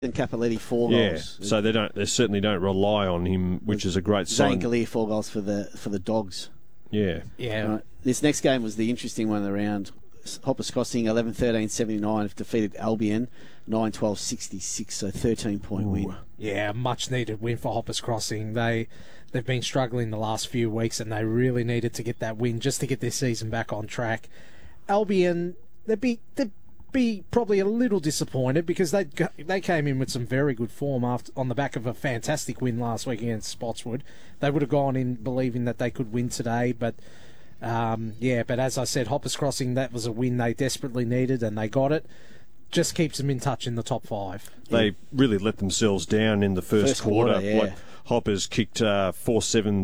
And Capoletti 4 goals. Yeah, so they certainly don't rely on him, which is a great sign. Zane Galea 4 goals for the Dogs. Yeah. Right. This next game was the interesting one around. Hoppers Crossing 11-13-79 have defeated Albion 9-12-66, so 13-point win. Yeah, much needed win for Hoppers Crossing. They've been struggling the last few weeks, and they really needed to get that win just to get their season back on track. Albion, they'd be probably a little disappointed because they came in with some very good form on the back of a fantastic win last week against Spotswood. They would have gone in believing that they could win today, but but as I said, Hoppers Crossing, that was a win they desperately needed, and they got it. Just keeps them in touch in the top 5. They really let themselves down in the first quarter. Yeah. Hoppers kicked 4-7,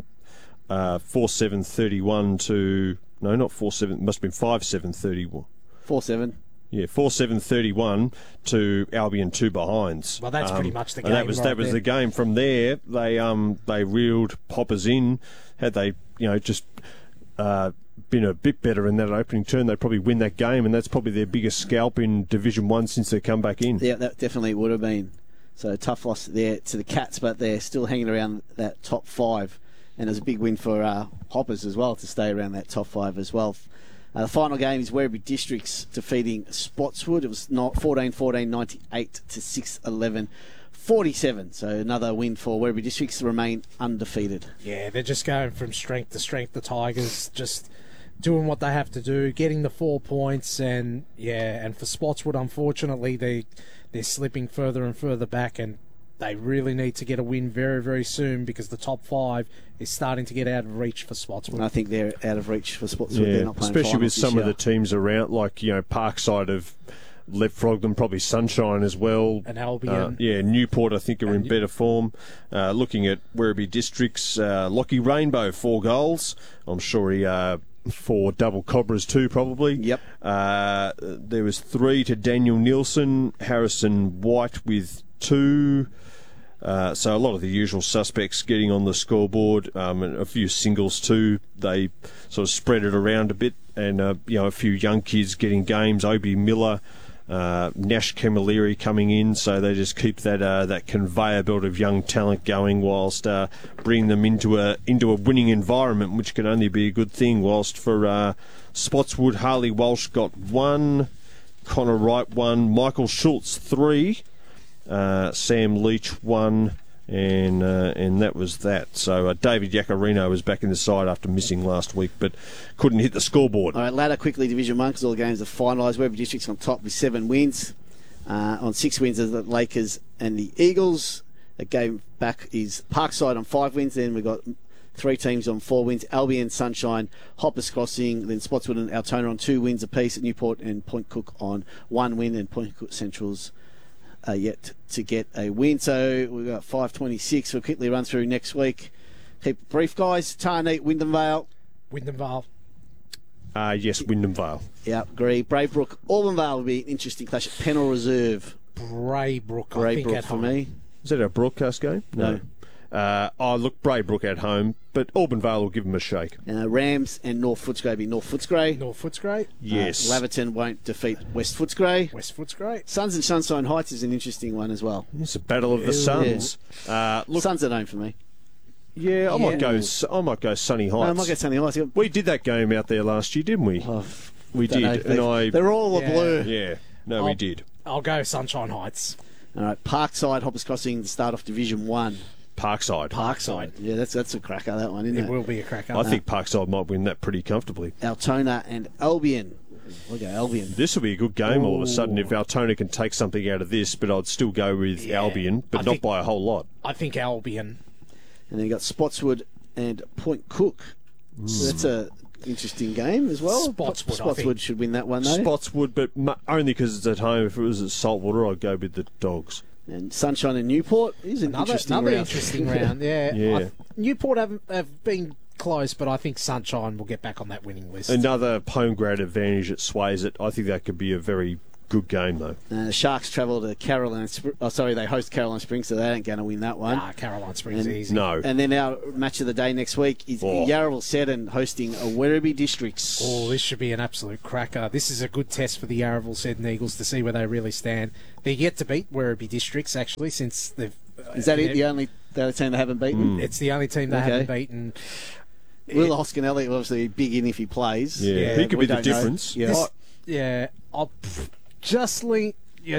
4-7-31 to... No, not 4-7. It must have been 5-7-31. 4-7. Yeah, 4-7-31 to Albion 2 behinds. Well, that's pretty much the game. That was the game. From there, they reeled Hoppers in. Had they, just been a bit better in that opening turn, they'd probably win that game, and that's probably their biggest scalp in Division 1 since they come back in. Yeah, that definitely would have been. So a tough loss there to the Cats, but they're still hanging around that top 5. And it was a big win for Hoppers as well to stay around that top 5 as well. The final game is Werribee Districts defeating Spotswood. It was 14-14, 98 to 6-11, 47. So another win for Werribee Districts to remain undefeated. Yeah, they're just going from strength to strength. The Tigers just doing what they have to do, getting the 4 points, and for Spotswood, unfortunately, they're slipping further and further back, and they really need to get a win very, very soon because the top 5 is starting to get out of reach for Spotswood. I think they're out of reach for Spotswood. Yeah, they're not playing especially with some year. of the teams around, like Parkside have leapfrogged them, probably Sunshine as well. And Albion. Newport I think are in better form. Looking at Werribee Districts, Lockie Rainbow 4 goals. I'm sure he 4 double Cobras too, probably. Yep. There was 3 to Daniel Nielsen, Harrison White with 2. So a lot of the usual suspects getting on the scoreboard, and a few singles too. They sort of spread it around a bit, and a few young kids getting games. Obi Miller, Nash Camilleri coming in, so they just keep that conveyor belt of young talent going, whilst bringing them into a winning environment, which can only be a good thing. Whilst for Spotswood, Harley Walsh got 1, Connor Wright 1, Michael Schultz 3. Sam Leach 1, and that was that. So David Yacarino was back in the side after missing last week, but couldn't hit the scoreboard. All right, ladder quickly, Division 1, because all the games are finalised. Werribee District's on top with 7 wins. On 6 wins are the Lakers and the Eagles. The game back is Parkside on 5 wins. Then we've got 3 teams on 4 wins. Albion, Sunshine, Hoppers Crossing, then Spotswood and Altona on 2 wins apiece. Newport and Point Cook on 1 win, and Point Cook Central's yet to get a win. So we've got 5:26. We'll quickly run through next week. Keep it brief, guys. Tarneet, Wyndham Vale. Yes, Wyndham Vale. Yeah, agree. Bravebrook, Auburn Vale will be an interesting clash at Pennell Reserve. Braybrook, I think, at for home. me. Is that a broadcast game? No. Look, Braybrook at home, but Auburn Vale will give them a shake. Rams and North Footscray will be North Footscray. Yes. Laverton won't defeat West Footscray. Suns and Sunshine Heights is an interesting one as well. It's a battle of the Suns. Look, Suns at home for me. Yeah, I might go Sunny Heights. I might go Sunny Heights. We did that game out there last year, didn't we? We did. They're all a blur. Yeah. No, we did. I'll go Sunshine Heights. All right, Parkside, Hoppers Crossing to start off Division 1. Parkside. Yeah, that's a cracker, that one, isn't it? It will be a cracker. I think Parkside might win that pretty comfortably. Altona and Albion. We'll go Albion. This will be a good game all of a sudden if Altona can take something out of this, but I'd still go with Albion, but not by a whole lot. I think Albion. And then you got Spotswood and Point Cook. So that's a interesting game as well. Spotswood should win that one, though. Spotswood, but only because it's at home. If it was at Saltwater, I'd go with the Dogs. And Sunshine and Newport is another interesting round. Yeah. Newport have been close, but I think Sunshine will get back on that winning list. Another home ground advantage that sways it. I think that could be a very good game, though. The Sharks travel to they host Caroline Springs, so they ain't going to win that one. Caroline Springs easy. No. And then our match of the day next week is Yarraville Seddon hosting Werribee Districts. Oh, this should be an absolute cracker. This is a good test for the Yarraville Seddon Eagles to see where they really stand. They're yet to beat Werribee Districts, actually, since they've... Is that it? The only team they haven't beaten? It's the only team they haven't beaten. Will Hoskinelli obviously big in if he plays. Yeah, he could be the difference. I'll just lean...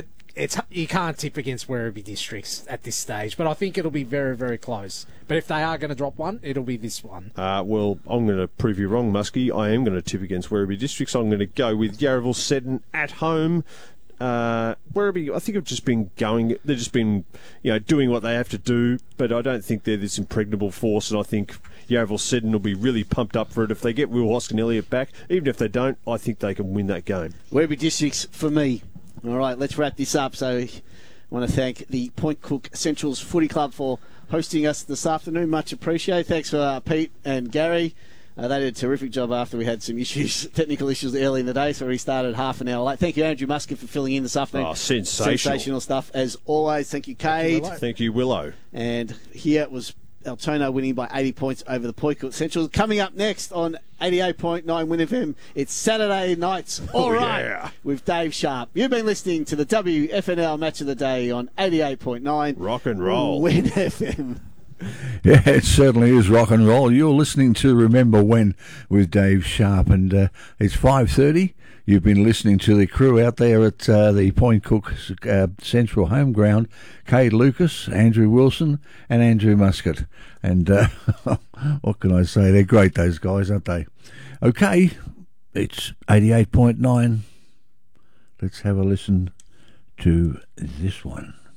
you can't tip against Werribee Districts at this stage, but I think it'll be very, very close. But if they are going to drop one, it'll be this one. Well, I'm going to prove you wrong, Muskie. I am going to tip against Werribee Districts. I'm going to go with Yarraville Seddon at home. Werribee, I think have just been going. They've just been, doing what they have to do. But I don't think they're this impregnable force, and I think Yarraville Seddon will be really pumped up for it if they get Will Hoskin-Elliott back. Even if they don't, I think they can win that game. Werribee Districts for me. All right, let's wrap this up. So I want to thank the Point Cook Centrals Footy Club for hosting us this afternoon. Much appreciated. Thanks for Pete and Gary. They did a terrific job after we had some technical issues early in the day, so we started half an hour late. Thank you, Andrew Muscat, for filling in this afternoon. Oh, sensational Stuff, as always. Thank you, Cade. Thank you, Willow. And here was Altona winning by 80 points over the Point Cook Centrals. Coming up next on 88.9 Win FM, it's Saturday nights. All right, with Dave Sharp. You've been listening to the WFNL Match of the Day on 88.9 Rock and roll. Win FM. Yeah, it certainly is rock and roll. You're listening to Remember When with Dave Sharp, and it's 5:30. You've been listening to the crew out there at the Point Cook Central Home Ground, Cade Lucas, Andrew Wilson and Andrew Muscat. And what can I say? They're great, those guys, aren't they? Okay, it's 88.9. Let's have a listen to this one.